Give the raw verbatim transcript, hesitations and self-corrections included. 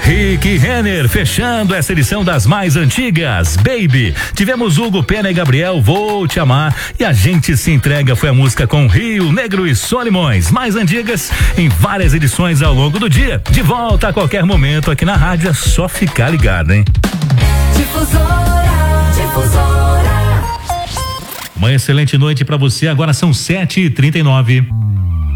Rick Renner fechando essa edição das mais antigas. Baby. Tivemos Hugo Pena e Gabriel, Vou Te Amar. E a gente se entrega foi a música com Rio Negro e Solimões. Mais antigas em várias edições ao longo do dia. De volta a qualquer momento aqui na rádio. É só ficar ligado, hein? Difusora, difusora. Uma excelente noite pra você. Agora são sete e trinta e nove.